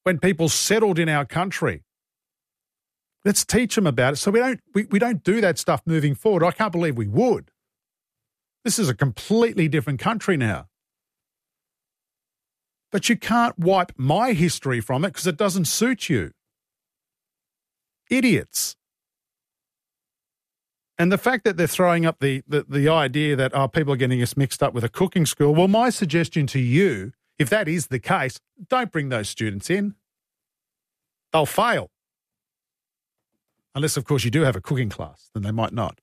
when people settled in our country. Let's teach them about it so we don't do that stuff moving forward. I can't believe we would. This is a completely different country now. But you can't wipe my history from it because it doesn't suit you. Idiots. And the fact that they're throwing up the idea that, people are getting us mixed up with a cooking school, well, my suggestion to you, if that is the case, don't bring those students in. They'll fail. Unless, of course, you do have a cooking class, then they might not.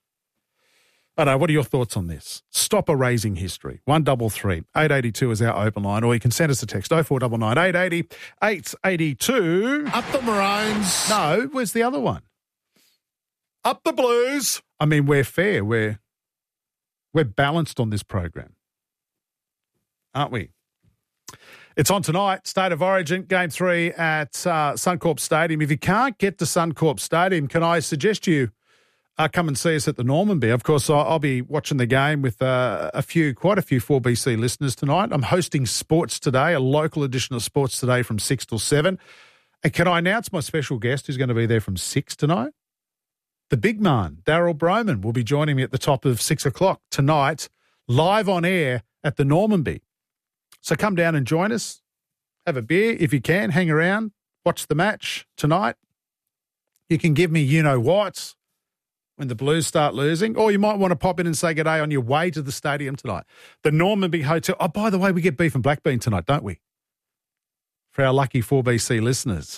I don't know, what are your thoughts on this? Stop erasing history. 133 882 is our open line, or you can send us a text, 0499 880 882. Up the Maroons. No, where's the other one? Up the Blues. I mean, we're fair. We're balanced on this program, aren't we? It's on tonight, State of Origin, Game 3 at Suncorp Stadium. If you can't get to Suncorp Stadium, can I suggest you come and see us at the Normanby? Of course, I'll be watching the game with quite a few 4BC listeners tonight. I'm hosting Sports Today, a local edition of Sports Today from 6 till 7. And can I announce my special guest who's going to be there from 6 tonight? The big man, Daryl Broman, will be joining me at the top of 6 o'clock tonight, live on air at the Normanby. So come down and join us. Have a beer if you can. Hang around. Watch the match tonight. You can give me you-know-what when the Blues start losing, or you might want to pop in and say good day on your way to the stadium tonight. The Normanby Hotel. Oh, by the way, we get beef and black bean tonight, don't we? For our lucky 4BC listeners.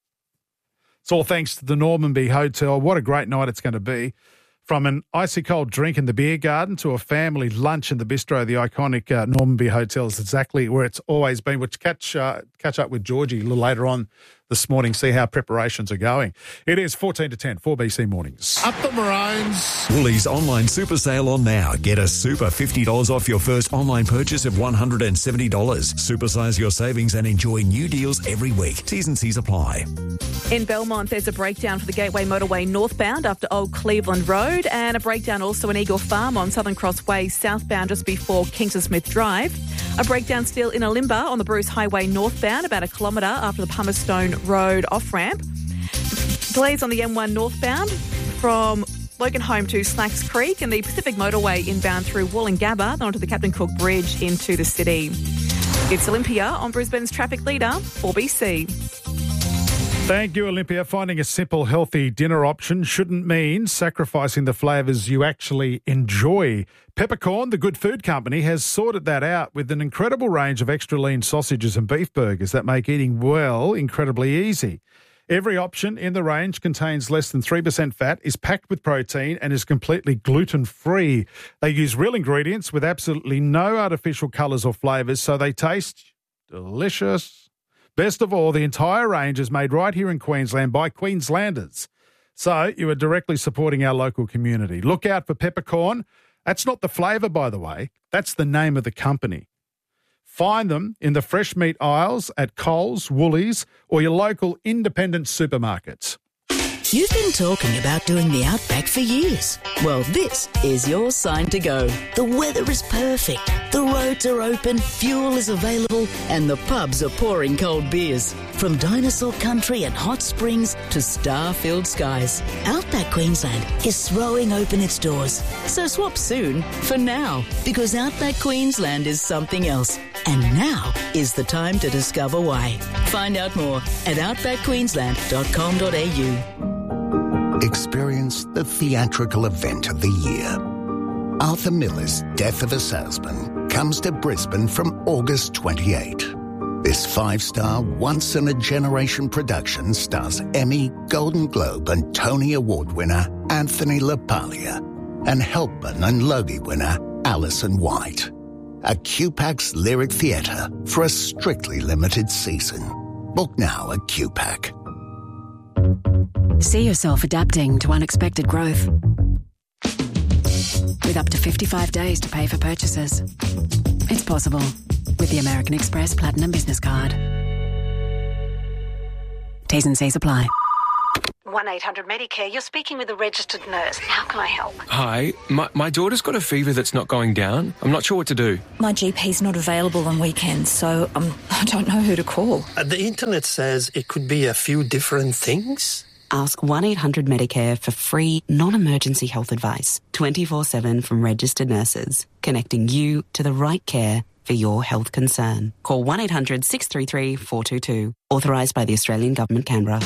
It's all thanks to the Normanby Hotel. What a great night it's going to be. From an icy cold drink in the beer garden to a family lunch in the bistro, the iconic Normanby Hotel is exactly where it's always been. We'll catch up with Georgie a little later on this morning, see how preparations are going. It is 14 to 10, 4BC Mornings. Up the Maroons. Woolies online super sale on now. Get a super $50 off your first online purchase of $170. Supersize your savings and enjoy new deals every week. T's and C's apply. In Belmont, there's a breakdown for the Gateway Motorway northbound after Old Cleveland Road, and a breakdown also in Eagle Farm on Southern Cross Way southbound just before Kingston Smith Drive. A breakdown still in Alimba on the Bruce Highway northbound, about a kilometre after the Pumerstone Road off-ramp. Delays on the M1 northbound from Logan Home to Slacks Creek, and the Pacific Motorway inbound through Wollongabba onto the Captain Cook Bridge into the city. It's Olympia on Brisbane's traffic leader, 4BC. Thank you, Olympia. Finding a simple, healthy dinner option shouldn't mean sacrificing the flavours you actually enjoy. Peppercorn, the good food company, has sorted that out with an incredible range of extra lean sausages and beef burgers that make eating well incredibly easy. Every option in the range contains less than 3% fat, is packed with protein and is completely gluten-free. They use real ingredients with absolutely no artificial colours or flavours, so they taste delicious. Best of all, the entire range is made right here in Queensland by Queenslanders. So you are directly supporting our local community. Look out for Peppercorn. That's not the flavour, by the way. That's the name of the company. Find them in the fresh meat aisles at Coles, Woolies, or your local independent supermarkets. You've been talking about doing the Outback for years. Well, this is your sign to go. The weather is perfect, the roads are open, fuel is available, and the pubs are pouring cold beers. From dinosaur country and hot springs to star-filled skies, Outback Queensland is throwing open its doors. So swap soon for now, because Outback Queensland is something else. And now is the time to discover why. Find out more at outbackqueensland.com.au. Experience the theatrical event of the year. Arthur Miller's Death of a Salesman comes to Brisbane from August 28. This 5-star, once-in-a-generation production stars Emmy, Golden Globe and Tony Award winner Anthony LaPaglia and Helpman and Logie winner Alison White. A QPAC's Lyric Theatre for a strictly limited season. Book now at QPAC. See yourself adapting to unexpected growth. With up to 55 days to pay for purchases. It's possible with the American Express Platinum Business Card. T's and C's apply. 1-800-Medicare. You're speaking with a registered nurse. How can I help? Hi, my daughter's got a fever that's not going down. I'm not sure what to do. My GP's not available on weekends, so I don't know who to call. The internet says it could be a few different things. Ask 1-800-Medicare for free, non-emergency health advice, 24/7 from registered nurses, connecting you to the right care for your health concern. Call 1-800-633-422. Authorised by the Australian Government, Canberra.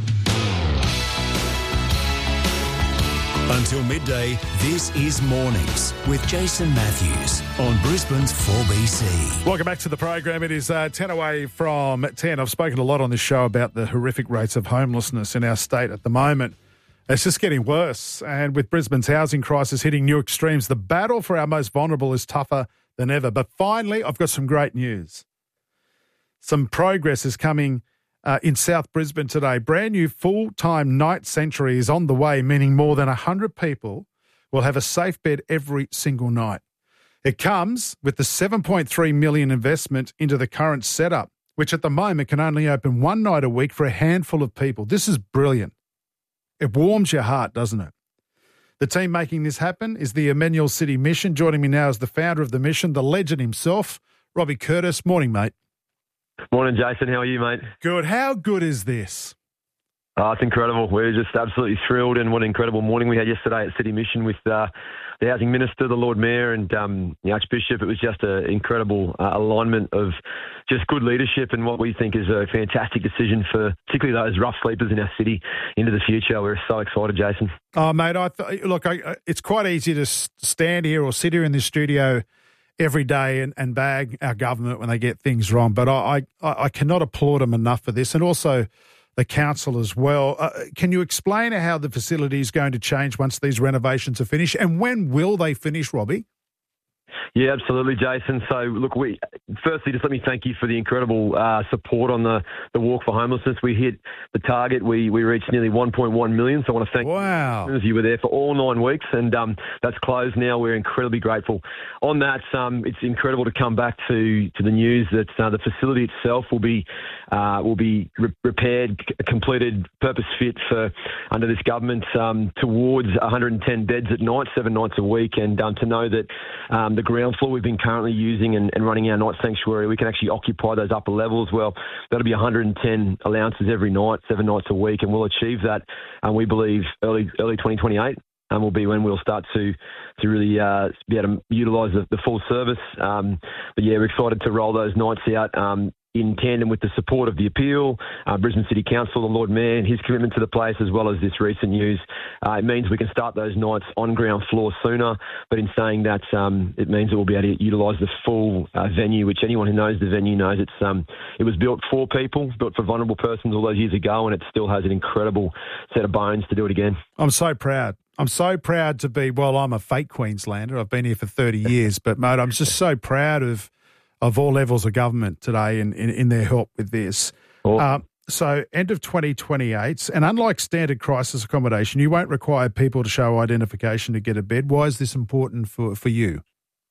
Until midday, this is Mornings with Jason Matthews on Brisbane's 4BC. Welcome back to the program. It is 10 away from 10. I've spoken a lot on this show about the horrific rates of homelessness in our state at the moment. It's just getting worse. And with Brisbane's housing crisis hitting new extremes, the battle for our most vulnerable is tougher than ever. But finally, I've got some great news. Some progress is coming in South Brisbane today. Brand new full-time night sanctuary is on the way, meaning more than 100 people will have a safe bed every single night. It comes with the $7.3 million investment into the current setup, which at the moment can only open one night a week for a handful of people. This is brilliant. It warms your heart, doesn't it? The team making this happen is the Emmanuel City Mission. Joining me now is the founder of the mission, the legend himself, Robbie Curtis. Morning, mate. Morning, Jason. How are you, mate? Good. How good is this? Oh, it's incredible. We're just absolutely thrilled, and what an incredible morning we had yesterday at City Mission with the Housing Minister, the Lord Mayor, and the Archbishop. It was just an incredible alignment of just good leadership and what we think is a fantastic decision for particularly those rough sleepers in our city into the future. We're so excited, Jason. Oh, mate, it's quite easy to stand here or sit here in this studio every day and bag our government when they get things wrong. But I cannot applaud them enough for this, and also the council as well. Can you explain how the facility is going to change once these renovations are finished, and when will they finish, Robbie? Yeah, absolutely, Jason. So, look, firstly, just let me thank you for the incredible support on the Walk for Homelessness. We hit the target. We reached nearly 1.1 million. So I want to thank you. You were there for all 9 weeks, and that's closed now. We're incredibly grateful. On that, it's incredible to come back to the news that the facility itself will be repaired, completed, purpose fit for under this government towards 110 beds at night, 7 nights a week, and to know that the ground floor we've been currently using and running our night sanctuary, we can actually occupy those upper levels. Well, that'll be 110 allowances every night, 7 nights a week, and we'll achieve that, we believe, early 2028. Will be when we'll start to really be able to utilise the full service. But yeah, we're excited to roll those nights out in tandem with the support of the appeal, Brisbane City Council, the Lord Mayor, and his commitment to the place, as well as this recent news. It means we can start those nights on ground floor sooner, but in saying that, it means that we'll be able to utilise the full venue, which anyone who knows the venue knows it was built for people, built for vulnerable persons all those years ago, and it still has an incredible set of bones to do it again. I'm so proud. I'm so proud to be, I'm a fake Queenslander. I've been here for 30 years, but, mate, I'm just so proud of all levels of government today in their help with this. So end of 2028, and unlike standard crisis accommodation, you won't require people to show identification to get a bed. Why is this important for you?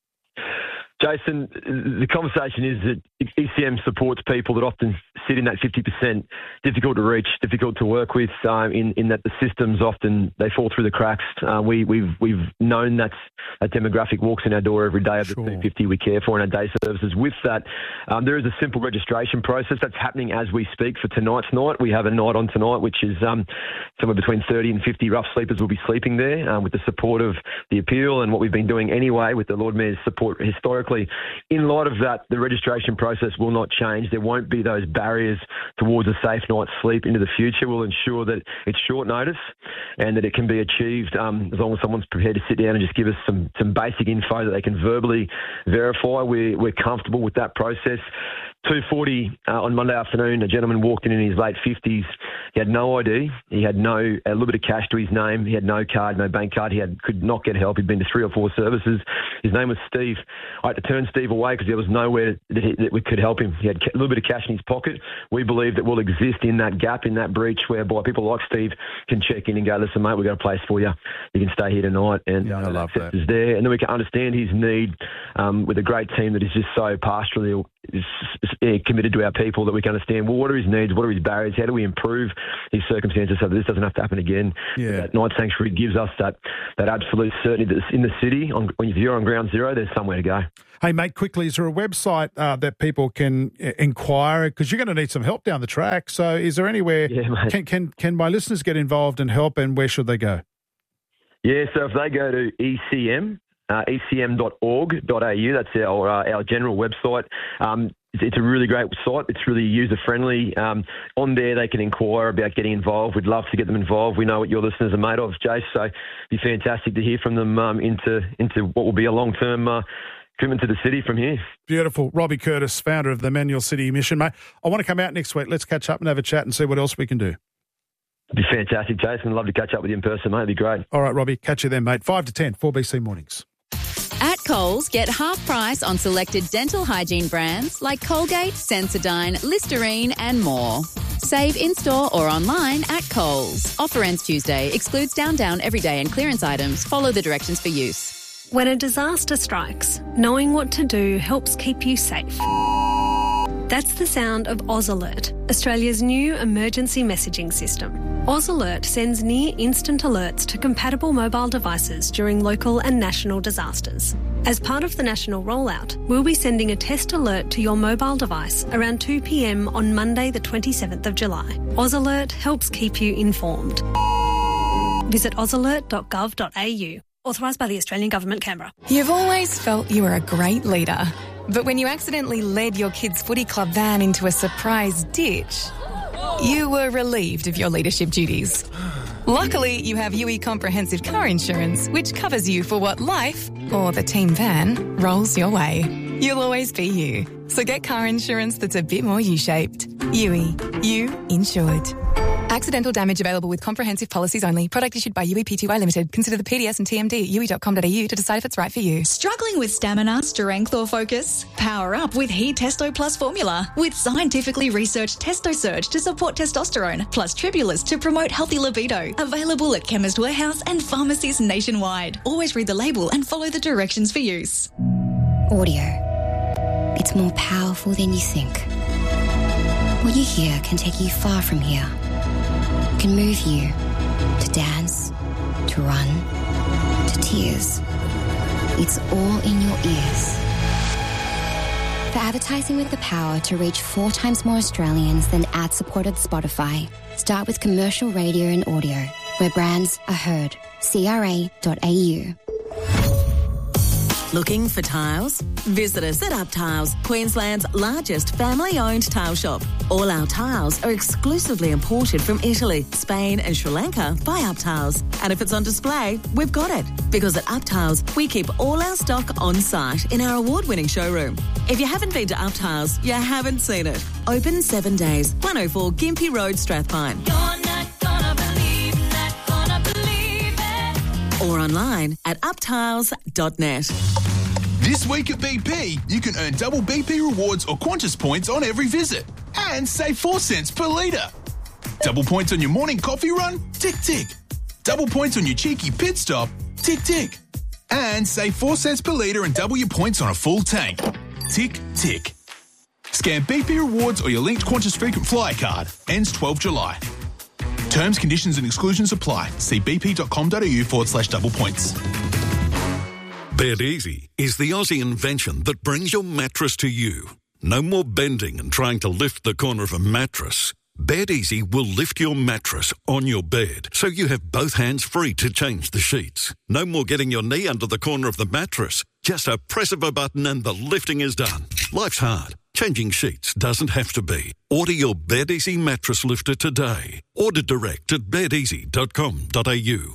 Jason, the conversation is that ECM supports people that often sit in that 50%, difficult to reach, difficult to work with, in that the systems often, they fall through the cracks. We've known that a demographic walks in our door every day of the 250 we care for in our day services. With that, there is a simple registration process that's happening as we speak for tonight's night. We have a night on tonight, which is somewhere between 30 and 50 rough sleepers will be sleeping there with the support of the appeal and what we've been doing anyway with the Lord Mayor's support historically. In light of that, the registration process will not change. There won't be those barriers towards a safe night's sleep into the future. We'll ensure that it's short notice and that it can be achieved as long as someone's prepared to sit down and just give us some basic info that they can verbally verify. We're comfortable with that process. 2:40 on Monday afternoon, a gentleman walked in his late 50s. He had no ID. He had a little bit of cash to his name. He had no card, no bank card. Could not get help. He'd been to 3 or 4 services. His name was Steve. I had to turn Steve away because there was nowhere that we could help him. He had a little bit of cash in his pocket. We believe that we'll exist in that gap, in that breach, whereby people like Steve can check in and go, listen, mate, we've got a place for you. You can stay here tonight. And I love that. Is there. And then we can understand his need with a great team that is just so pastorally committed to our people, that we can understand, well, what are his needs, what are his barriers, how do we improve his circumstances so that this doesn't have to happen again. That night sanctuary gives us that absolute certainty that in the city, if you're on ground zero, there's somewhere to go. Hey, mate, quickly, is there a website that people can inquire? Because you're going to need some help down the track. So is there anywhere, can my listeners get involved and help, and where should they go? Yeah, so if they go to ecm.org.au, that's our general website. It's a really great site. It's really user-friendly. On there, they can inquire about getting involved. We'd love to get them involved. We know what your listeners are made of, Jace, so it'd be fantastic to hear from them into what will be a long-term commitment to the city from here. Beautiful. Robbie Curtis, founder of the Emmanuel City Mission, mate. I want to come out next week. Let's catch up and have a chat and see what else we can do. It'd be fantastic, Jason. I'd love to catch up with you in person, mate. It'd be great. All right, Robbie. Catch you then, mate. 5 to 10, 4BC Mornings. At Coles, get half price on selected dental hygiene brands like Colgate, Sensodyne, Listerine and more. Save in-store or online at Coles. Offer ends Tuesday. Excludes Down Everyday and clearance items. Follow the directions for use. When a disaster strikes, knowing what to do helps keep you safe. That's the sound of Oz Alert, Australia's new emergency messaging system. Oz Alert sends near-instant alerts to compatible mobile devices during local and national disasters. As part of the national rollout, we'll be sending a test alert to your mobile device around 2 p.m. on Monday the 27th of July. Oz Alert helps keep you informed. Visit ozalert.gov.au. Authorised by the Australian Government, Canberra. You've always felt you were a great leader. But when you accidentally led your kids' footy club van into a surprise ditch, you were relieved of your leadership duties. Luckily, you have UE Comprehensive Car Insurance, which covers you for what life, or the team van, rolls your way. You'll always be you. So get car insurance that's a bit more U-shaped. UE. You insured. Accidental damage available with comprehensive policies only. Product issued by UE Pty Limited. Consider the PDS and TMD at UE.com.au to decide if it's right for you. Struggling with stamina, strength or focus? Power up with He Testo Plus formula. With scientifically researched Testo Surge to support testosterone, plus Tribulus to promote healthy libido. Available at Chemist Warehouse and pharmacies nationwide. Always read the label and follow the directions for use. Audio. It's more powerful than you think. What you hear can take you far from here. Can move you to dance, to run, to tears. It's all in your ears. For advertising with the power to reach 4 times more Australians than ad-supported Spotify, start with commercial radio and audio, where brands are heard. CRA.au. Looking for tiles? Visit us at Up Tiles, Queensland's largest family-owned tile shop. All our tiles are exclusively imported from Italy, Spain and Sri Lanka by Up Tiles. And if it's on display, we've got it. Because at Up Tiles, we keep all our stock on site in our award-winning showroom. If you haven't been to Up Tiles, you haven't seen it. Open 7 days, 104 Gympie Road, Strathpine. Or online at uptiles.net. This week at BP, you can earn double BP rewards or Qantas points on every visit and save 4 cents per litre. Double points on your morning coffee run? Tick, tick. Double points on your cheeky pit stop? Tick, tick. And save 4 cents per litre and double your points on a full tank. Tick, tick. Scan BP rewards or your linked Qantas frequent flyer card. Ends 12 July. Terms, conditions and exclusions apply. See bp.com.au/double points. Bed Easy is the Aussie invention that brings your mattress to you. No more bending and trying to lift the corner of a mattress. Bed Easy will lift your mattress on your bed so you have both hands free to change the sheets. No more getting your knee under the corner of the mattress. Just a press of a button and the lifting is done. Life's hard. Changing sheets doesn't have to be. Order your Bed Easy mattress lifter today. Order direct at bedeasy.com.au.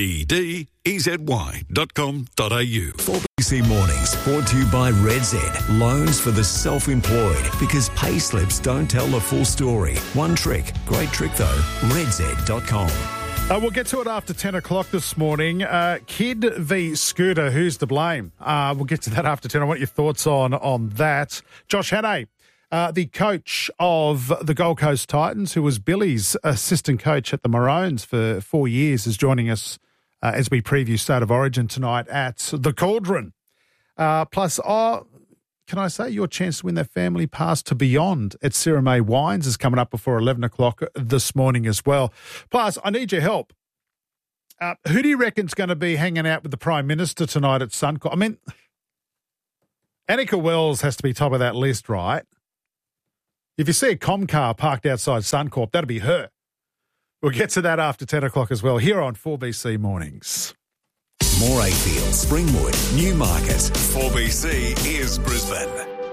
BDEZY.com.au. 4BC Mornings, brought to you by Red Loans for the self-employed, because pay slips don't tell the full story. One trick, great trick though, redz.com. We'll get to it after 10 o'clock this morning. Kid v Scooter, who's to blame? We'll get to that after 10. I want your thoughts on that. Josh Hannay, the coach of the Gold Coast Titans, who was Billy's assistant coach at the Maroons for 4 years, is joining us as we preview State of Origin tonight at the Cauldron. Plus, can can I say, your chance to win that family pass to Beyond at Sarah May Wines is coming up before 11 o'clock this morning as well. Plus, I need your help. Who do you reckon's going to be hanging out with the Prime Minister tonight at Suncorp? I mean, Annika Wells has to be top of that list, right? If you see a Comcar parked outside Suncorp, that'll be her. We'll get to that after 10 o'clock as well, here on 4BC Mornings. Morayfield, Springwood, Newmarket. 4BC is Brisbane.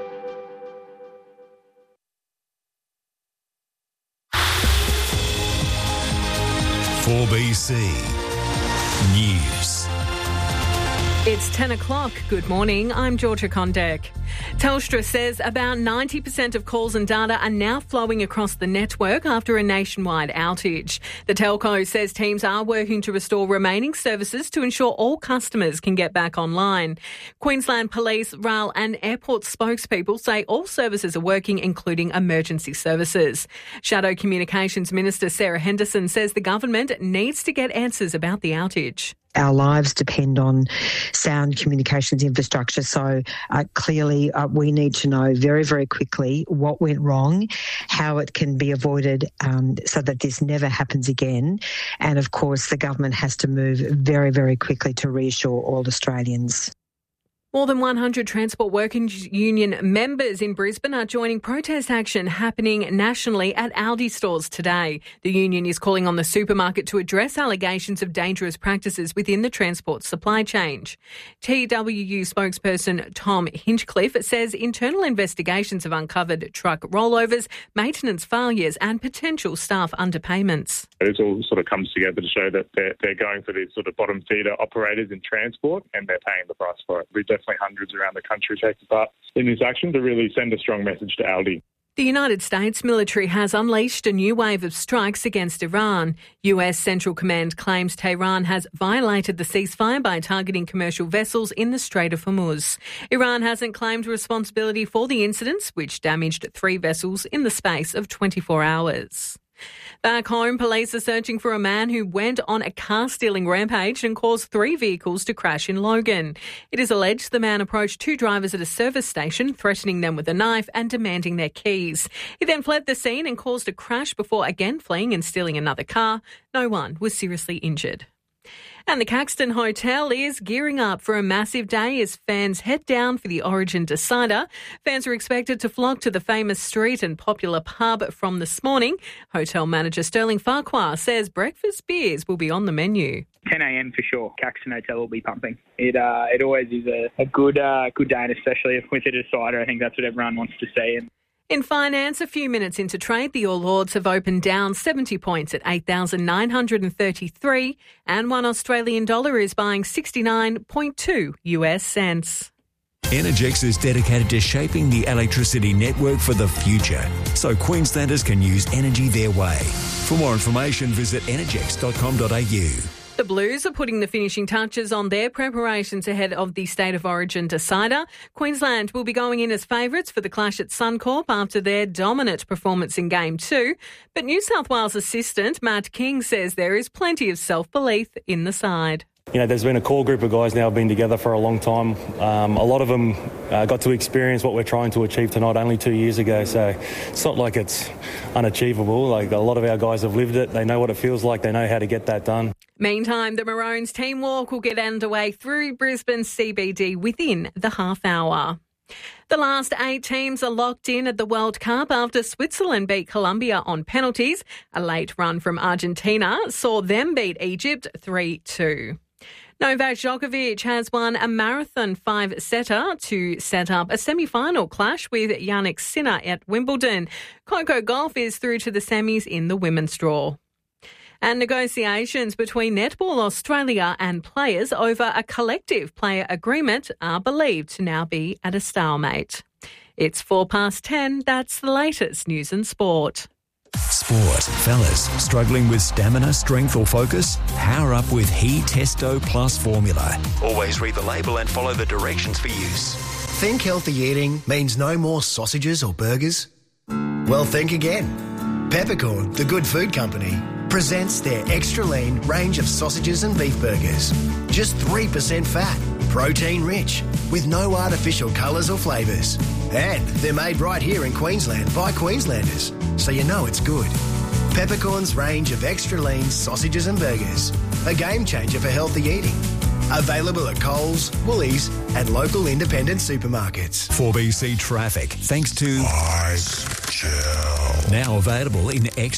.4BC News. It's 10 o'clock. Good morning. I'm Georgia Kondek. Telstra says about 90% of calls and data are now flowing across the network after a nationwide outage. The telco says teams are working to restore remaining services to ensure all customers can get back online. Queensland Police, rail and airport spokespeople say all services are working, including emergency services. Shadow Communications Minister Sarah Henderson says the government needs to get answers about the outage. Our lives depend on sound communications infrastructure, so clearly we need to know very, very quickly what went wrong, how it can be avoided so that this never happens again. And, of course, the government has to move very, very quickly to reassure all Australians. More than 100 Transport Workers Union members in Brisbane are joining protest action happening nationally at Aldi stores today. The union is calling on the supermarket to address allegations of dangerous practices within the transport supply chain. TWU spokesperson Tom Hinchcliffe says internal investigations have uncovered truck rollovers, maintenance failures and potential staff underpayments. It all sort of comes together to show that they're going for these sort of bottom feeder operators in transport and they're paying the price for it. Definitely hundreds around the country taking part in this action to really send a strong message to Aldi. The United States military has unleashed a new wave of strikes against Iran. US Central Command claims Tehran has violated the ceasefire by targeting commercial vessels in the Strait of Hormuz. Iran hasn't claimed responsibility for the incidents, which damaged 3 vessels in the space of 24 hours. Back home, police are searching for a man who went on a car-stealing rampage and caused 3 vehicles to crash in Logan. It is alleged the man approached 2 drivers at a service station, threatening them with a knife and demanding their keys. He then fled the scene and caused a crash before again fleeing and stealing another car. No one was seriously injured. And the Caxton Hotel is gearing up for a massive day as fans head down for the Origin Decider. Fans are expected to flock to the famous street and popular pub from this morning. Hotel manager Sterling Farquhar says breakfast beers will be on the menu. 10 a.m. for sure. Caxton Hotel will be pumping. It always is a good day, and especially with a decider. I think that's what everyone wants to see. In finance, a few minutes into trade, the All Ords have opened down 70 points at 8,933 and one Australian dollar is buying 69.2 US cents. Energex is dedicated to shaping the electricity network for the future, so Queenslanders can use energy their way. For more information, visit energex.com.au. The Blues are putting the finishing touches on their preparations ahead of the State of Origin Decider. Queensland will be going in as favourites for the clash at Suncorp after their dominant performance in Game 2. But New South Wales assistant Matt King says there is plenty of self-belief in the side. You know, there's been a core group of guys now who've been together for a long time. A lot of them got to experience what we're trying to achieve tonight only 2 years ago, so it's not like it's unachievable. Like, a lot of our guys have lived it. They know what it feels like. They know how to get that done. Meantime, the Maroons team walk will get underway through Brisbane CBD within the half hour. The last 8 teams are locked in at the World Cup after Switzerland beat Colombia on penalties. A late run from Argentina saw them beat Egypt 3-2. Novak Djokovic has won a marathon 5-setter to set up a semi-final clash with Jannik Sinner at Wimbledon. Coco Gauff is through to the semis in the women's draw. And negotiations between Netball Australia and players over a collective player agreement are believed to now be at a stalemate. It's 10:04. That's the latest news and sport. Sport. Fellas, struggling with stamina, strength or focus? Power up with He Testo Plus formula. Always read the label and follow the directions for use. Think healthy eating means no more sausages or burgers? Well, think again. Peppercorn, the good food company, presents their extra lean range of sausages and beef burgers. Just 3% fat, Protein rich, with no artificial colours or flavours. And they're made right here in Queensland by Queenslanders, so you know it's good. Peppercorn's range of extra lean sausages and burgers. A game changer for healthy eating. Available at Coles, Woolies and local independent supermarkets. 4BC Traffic, thanks to Ice Chill. Now available in extra